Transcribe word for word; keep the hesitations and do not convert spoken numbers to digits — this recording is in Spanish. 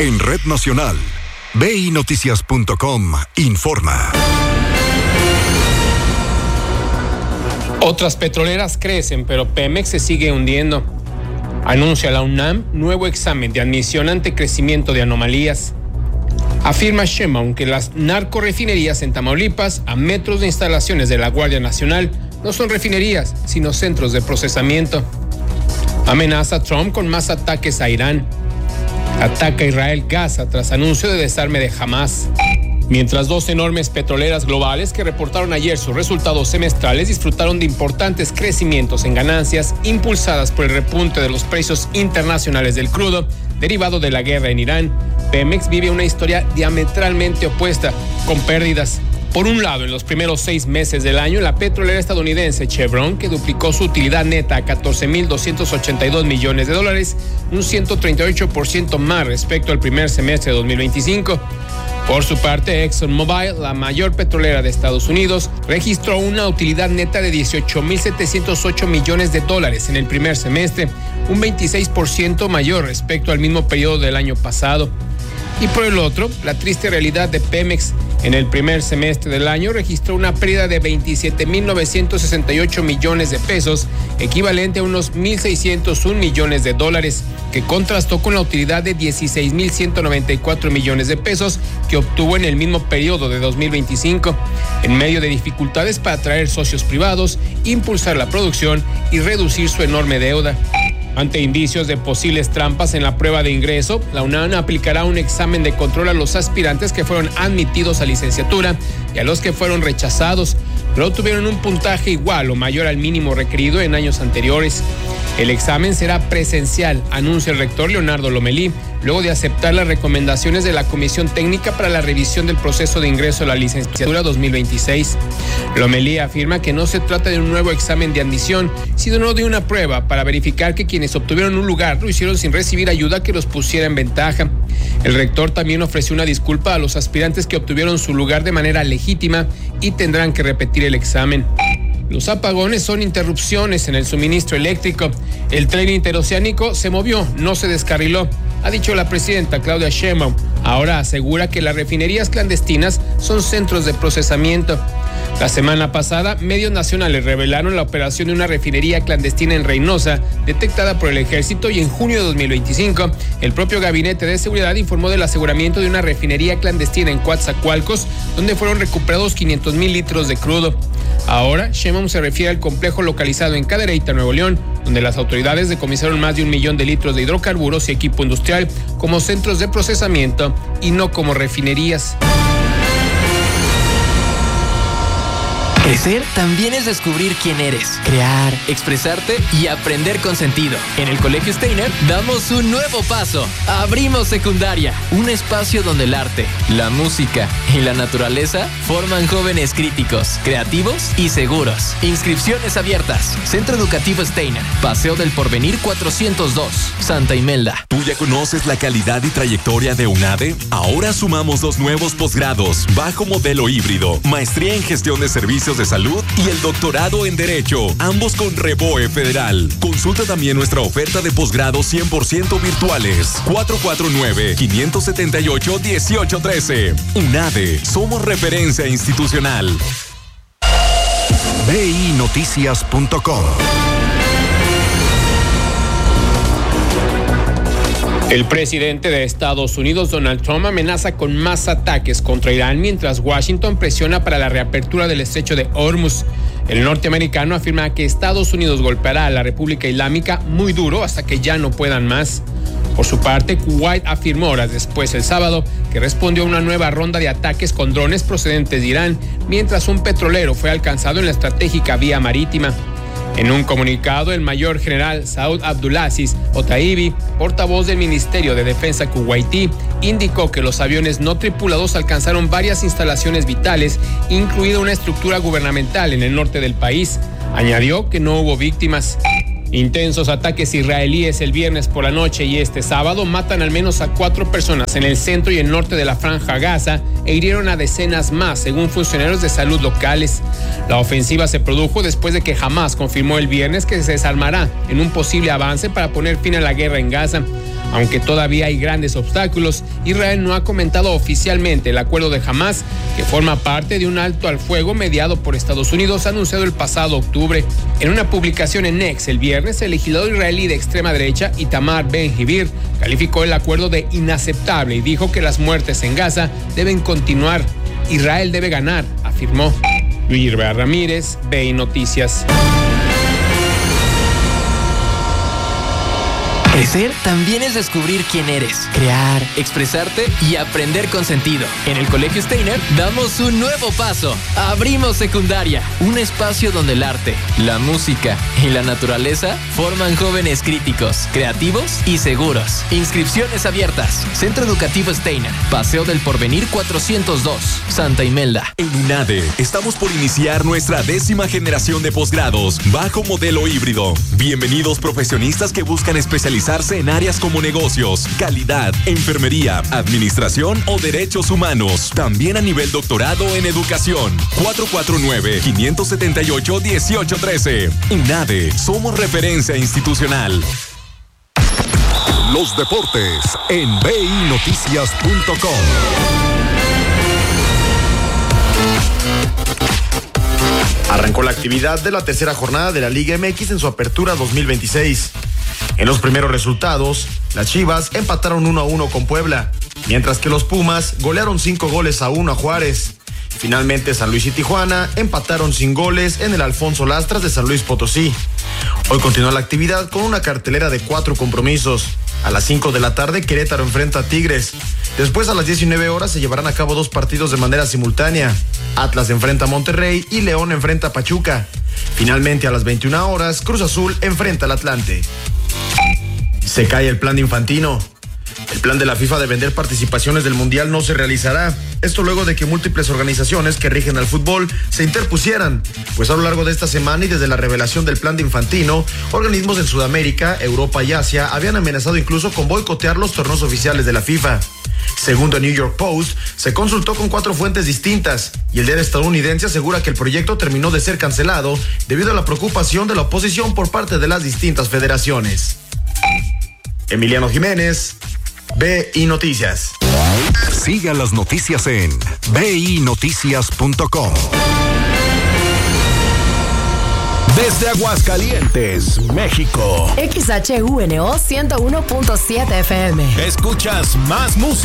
En Red Nacional, B I Noticias punto com informa. Otras petroleras crecen, pero Pemex se sigue hundiendo. Anuncia la UNAM nuevo examen de admisión ante crecimiento de anomalías. Afirma Sheinbaum que las narcorefinerías en Tamaulipas, a metros de instalaciones de la Guardia Nacional, no son refinerías, sino centros de procesamiento. Amenaza Trump con más ataques a Irán. Ataca Israel Gaza tras anuncio de desarme de Hamas. Mientras dos enormes petroleras globales que reportaron ayer sus resultados semestrales disfrutaron de importantes crecimientos en ganancias impulsadas por el repunte de los precios internacionales del crudo derivado de la guerra en Irán, Pemex vive una historia diametralmente opuesta, con pérdidas. Por un lado, en los primeros seis meses del año, la petrolera estadounidense Chevron, que duplicó su utilidad neta a catorce mil doscientos ochenta y dos millones de dólares, un ciento treinta y ocho por ciento más respecto al primer semestre de dos mil veinticinco. Por su parte, ExxonMobil, la mayor petrolera de Estados Unidos, registró una utilidad neta de dieciocho mil setecientos ocho millones de dólares en el primer semestre, un veintiséis por ciento mayor respecto al mismo periodo del año pasado. Y por el otro, la triste realidad de Pemex. En el primer semestre del año registró una pérdida de veintisiete mil novecientos sesenta y ocho millones de pesos, equivalente a unos mil seiscientos un millones de dólares, que contrastó con la utilidad de dieciséis mil ciento noventa y cuatro millones de pesos que obtuvo en el mismo periodo de dos mil veinticinco, en medio de dificultades para atraer socios privados, impulsar la producción y reducir su enorme deuda. Ante indicios de posibles trampas en la prueba de ingreso, la UNAM aplicará un examen de control a los aspirantes que fueron admitidos a licenciatura y a los que fueron rechazados, pero obtuvieron un puntaje igual o mayor al mínimo requerido en años anteriores. El examen será presencial, anuncia el rector Leonardo Lomelí, luego de aceptar las recomendaciones de la Comisión Técnica para la revisión del proceso de ingreso a la licenciatura dos mil veintiséis. Lomelí afirma que no se trata de un nuevo examen de admisión, sino de una prueba para verificar que quienes obtuvieron un lugar lo hicieron sin recibir ayuda que los pusiera en ventaja. El rector también ofreció una disculpa a los aspirantes que obtuvieron su lugar de manera legítima y tendrán que repetir el examen. Los apagones son interrupciones en el suministro eléctrico. El tren interoceánico se movió, no se descarriló, ha dicho la presidenta Claudia Sheinbaum. Ahora asegura que las refinerías clandestinas son centros de procesamiento. La semana pasada, medios nacionales revelaron la operación de una refinería clandestina en Reynosa, detectada por el Ejército, y en junio de dos mil veinticinco, el propio Gabinete de Seguridad informó del aseguramiento de una refinería clandestina en Coatzacoalcos, donde fueron recuperados quinientos mil litros de crudo. Ahora, Sheinbaum se refiere al complejo localizado en Cadereyta, Nuevo León, donde las autoridades decomisaron más de un millón de litros de hidrocarburos y equipo industrial como centros de procesamiento y no como refinerías. Crecer también es descubrir quién eres, crear, expresarte y aprender con sentido. En el Colegio Steiner damos un nuevo paso. Abrimos secundaria, un espacio donde el arte, la música y la naturaleza forman jóvenes críticos, creativos y seguros. Inscripciones abiertas. Centro Educativo Steiner, Paseo del Porvenir cuatrocientos dos, Santa Imelda. ¿Tú ya conoces la calidad y trayectoria de UNADE? Ahora sumamos dos nuevos posgrados, bajo modelo híbrido, maestría en gestión de servicios de salud y el doctorado en Derecho, ambos con Reboe Federal. Consulta también nuestra oferta de posgrado cien por ciento virtuales. cuatro cuatro nueve, cinco siete ocho, uno ocho uno tres. UNADE, somos referencia institucional. B I Noticias punto com. El presidente de Estados Unidos, Donald Trump, amenaza con más ataques contra Irán mientras Washington presiona para la reapertura del estrecho de Hormuz. El norteamericano afirma que Estados Unidos golpeará a la República Islámica muy duro hasta que ya no puedan más. Por su parte, Kuwait afirmó horas después el sábado que respondió a una nueva ronda de ataques con drones procedentes de Irán, mientras un petrolero fue alcanzado en la estratégica vía marítima. En un comunicado, el mayor general Saud Abdulaziz Otaibi, portavoz del Ministerio de Defensa kuwaití, indicó que los aviones no tripulados alcanzaron varias instalaciones vitales, incluida una estructura gubernamental en el norte del país. Añadió que no hubo víctimas. Intensos ataques israelíes el viernes por la noche y este sábado matan al menos a cuatro personas en el centro y el norte de la Franja Gaza e hirieron a decenas más, según funcionarios de salud locales. La ofensiva se produjo después de que Hamas confirmó el viernes que se desarmará en un posible avance para poner fin a la guerra en Gaza. Aunque todavía hay grandes obstáculos, Israel no ha comentado oficialmente el acuerdo de Hamás, que forma parte de un alto al fuego mediado por Estados Unidos, anunciado el pasado octubre. En una publicación en X el viernes, el legislador israelí de extrema derecha, Itamar Ben-Gvir, calificó el acuerdo de inaceptable y dijo que las muertes en Gaza deben continuar. Israel debe ganar, afirmó. Luis Ramírez, B I Noticias. Crecer también es descubrir quién eres, crear, expresarte y aprender con sentido. En el Colegio Steiner damos un nuevo paso. Abrimos secundaria, un espacio donde el arte, la música y la naturaleza forman jóvenes críticos, creativos y seguros. Inscripciones abiertas. Centro Educativo Steiner, Paseo del Porvenir cuatrocientos dos, Santa Imelda. En UNADE estamos por iniciar nuestra décima generación de posgrados bajo modelo híbrido. Bienvenidos profesionistas que buscan especializarse en áreas como negocios, calidad, enfermería, administración o derechos humanos. También a nivel doctorado en educación. cuatro cuatro nueve, cinco siete ocho, uno ocho uno tres. UNADE, somos referencia institucional. Los deportes en B I Noticias punto com. Arrancó la actividad de la tercera jornada de la Liga M X en su apertura dos mil veintiséis. En los primeros resultados, las Chivas empataron uno a uno con Puebla, mientras que los Pumas golearon cinco goles a uno a Juárez. Finalmente, San Luis y Tijuana empataron sin goles en el Alfonso Lastras de San Luis Potosí. Hoy continúa la actividad con una cartelera de cuatro compromisos. A las cinco de la tarde, Querétaro enfrenta a Tigres. Después, a las diecinueve horas, se llevarán a cabo dos partidos de manera simultánea. Atlas enfrenta a Monterrey y León enfrenta a Pachuca. Finalmente, a las veintiuna horas, Cruz Azul enfrenta al Atlante. Se cae el plan de Infantino. El plan de la FIFA de vender participaciones del Mundial no se realizará. Esto luego de que múltiples organizaciones que rigen al fútbol se interpusieran. Pues a lo largo de esta semana y desde la revelación del plan de Infantino, organismos en Sudamérica, Europa y Asia habían amenazado incluso con boicotear los torneos oficiales de la FIFA. Según The New York Post, se consultó con cuatro fuentes distintas y el diario estadounidense asegura que el proyecto terminó de ser cancelado debido a la preocupación de la oposición por parte de las distintas federaciones. Emiliano Jiménez, B I Noticias. Siga las noticias en B I Noticias punto com. Desde Aguascalientes, México. X H U N O ciento uno punto siete F M. Escuchas más música.